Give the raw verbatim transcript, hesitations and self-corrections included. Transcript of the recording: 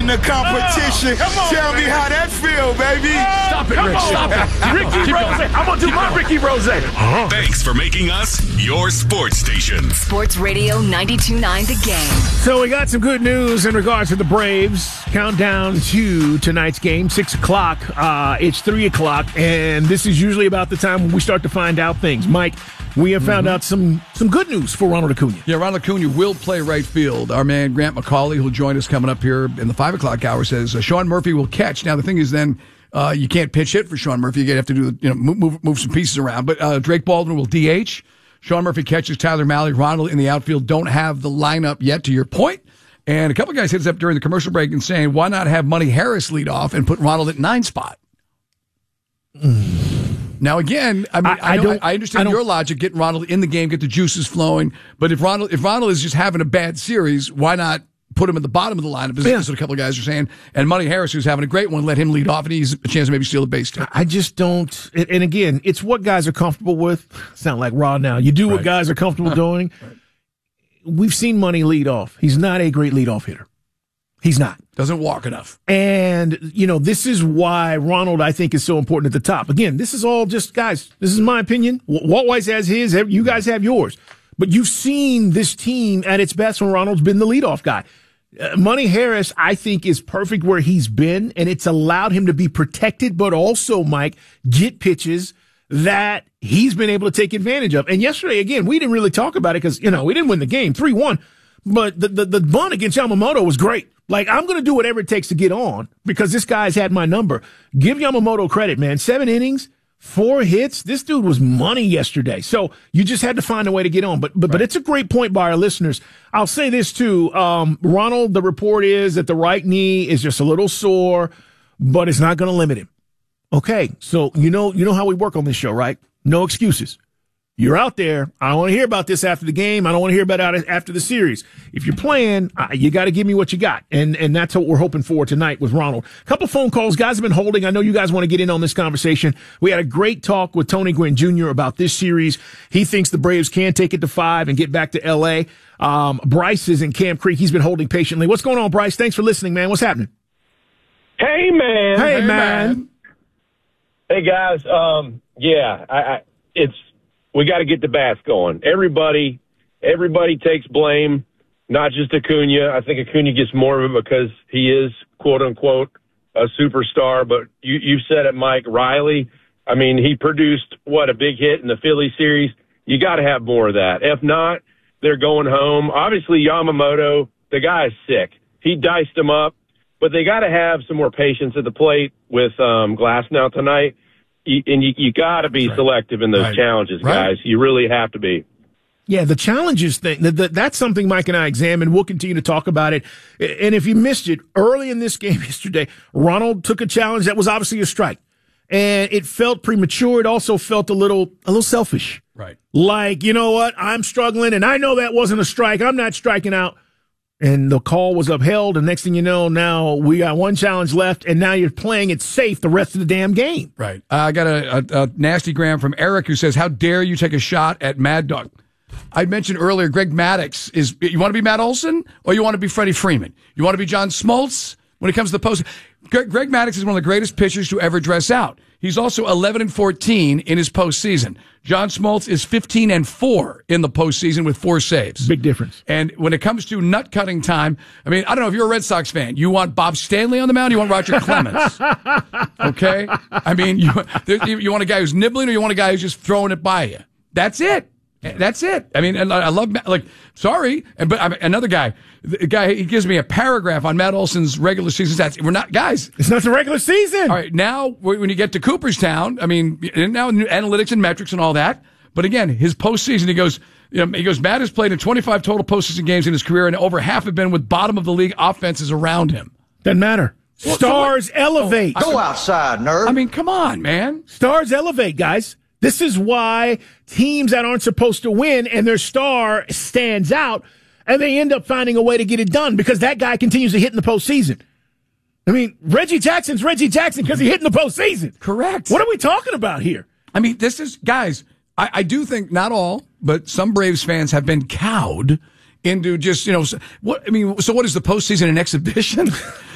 in the competition. Oh, on, Tell man. me how that feel, baby. Oh, Stop it, come Rick. on. Stop it. Ricky Rose. I'm going to do my Ricky Rose. Huh? Thanks for making us your sports station. Sports Radio ninety-two point nine The Game. So we got some good news in regards to the Braves. Countdown to tonight's game, six o'clock. Uh, it's three o'clock, and this is usually about the time when we start to find out things. Mike, we have found mm-hmm. out some some good news for Ronald Acuna. Yeah, Ronald Acuna will play right field. Our man Grant McCauley, who'll join us coming up here in the five o'clock hour, says uh, Sean Murphy will catch. Now, the thing is then uh, you can't pitch hit for Sean Murphy. You have to do you know move, move, move some pieces around. But uh, Drake Baldwin will D H. Sean Murphy catches. Tyler Mahle, Ronald in the outfield. Don't have the lineup yet, to your point. And a couple of guys hit us up during the commercial break and saying, why not have Money Harris lead off and put Ronald at nine spot? Mm. Now, again, I mean, I, I, I, know, don't, I understand I your logic, getting Ronald in the game, get the juices flowing. But if Ronald if Ronald is just having a bad series, why not put him at the bottom of the lineup? Yeah. That's what a couple of guys are saying. And Money Harris, who's having a great one, let him lead off, and he's a chance to maybe steal a base too. I just don't. And again, it's what guys are comfortable with. Sound like Raw now. You do what right. guys are comfortable doing. Right. We've seen Money lead off. He's not a great leadoff hitter. He's not. Doesn't walk enough. And, you know, this is why Ronald, I think, is so important at the top. Again, this is all just, guys, this is my opinion. Walt Weiss has his. You guys have yours. But you've seen this team at its best when Ronald's been the leadoff guy. Uh, Money Harris, I think, is perfect where he's been, and it's allowed him to be protected, but also, Mike, get pitches that he's been able to take advantage of. And yesterday, again, we didn't really talk about it because, you know, we didn't win the game, three one. But the, the, the bunt against Yamamoto was great. Like, I'm going to do whatever it takes to get on because this guy's had my number. Give Yamamoto credit, man. Seven innings, four hits. This dude was money yesterday. So you just had to find a way to get on. But but, right. but it's a great point by our listeners. I'll say this, too. Um, Ronald, the report is that the right knee is just a little sore, but it's not going to limit him. Okay, so you know you know how we work on this show, right? No excuses. You're out there. I don't want to hear about this after the game. I don't want to hear about it after the series. If you're playing, uh, you got to give me what you got. And and that's what we're hoping for tonight with Ronald. A couple phone calls. Guys have been holding. I know you guys want to get in on this conversation. We had a great talk with Tony Gwynn Junior about this series. He thinks the Braves can take it to five and get back to L A. Um, Bryce is in Camp Creek. He's been holding patiently. What's going on, Bryce? Thanks for listening, man. What's happening? Hey, man. Hey, hey man. man. Hey, guys. Um, yeah, I, I, it's we got to get the bats going. Everybody, everybody takes blame, not just Acuna. I think Acuna gets more of it because he is, quote unquote, a superstar. But you, you said it, Mike. Riley, I mean, he produced, what, a big hit in the Philly series. You got to have more of that. If not, they're going home. Obviously, Yamamoto, the guy is sick. He diced him up. But they got to have some more patience at the plate with um, Glasnow tonight. You, and you, you got to be right. selective in those right. challenges, guys. Right. You really have to be. Yeah, the challenges thing, the, the, that's something Mike and I examined. We'll continue to talk about it. And if you missed it, early in this game yesterday, Ronald took a challenge that was obviously a strike. And it felt premature. It also felt a little a little selfish. Right. Like, you know what, I'm struggling, and I know that wasn't a strike. I'm not striking out. And the call was upheld, and next thing you know, now we got one challenge left, and now you're playing it safe the rest of the damn game. Right. Uh, I got a, a, a nasty gram from Eric who says, how dare you take a shot at Mad Dog? I mentioned earlier, Greg Maddux is, you want to be Matt Olson, or you want to be Freddie Freeman? You want to be John Smoltz when it comes to the post? Greg, Greg Maddux is one of the greatest pitchers to ever dress out. He's also eleven and fourteen in his postseason. John Smoltz is fifteen and four in the postseason with four saves. Big difference. And when it comes to nut cutting time, I mean, I don't know if you're a Red Sox fan. You want Bob Stanley on the mound? Or you want Roger Clemens? Okay. I mean, you you want a guy who's nibbling, or you want a guy who's just throwing it by you? That's it. That's it. I mean, I love, like, sorry, but I mean, another guy, the guy, he gives me a paragraph on Matt Olson's regular season stats. We're not, guys. It's not the regular season. All right, now, when you get to Cooperstown, I mean, now analytics and metrics and all that, but again, his postseason, he goes, you know, he goes, Matt has played in twenty-five total postseason games in his career, and over half have been with bottom of the league offenses around him. Doesn't matter. Well, Stars so elevate. Oh, Go outside, nerd. I mean, come on, man. Stars elevate, guys. This is why teams that aren't supposed to win and their star stands out, and they end up finding a way to get it done because that guy continues to hit in the postseason. I mean, Reggie Jackson's Reggie Jackson because he hit in the postseason. Correct. What are we talking about here? I mean, this is, guys, I, I do think not all, but some Braves fans have been cowed into just, you know, what, I mean, so what is the postseason, an exhibition?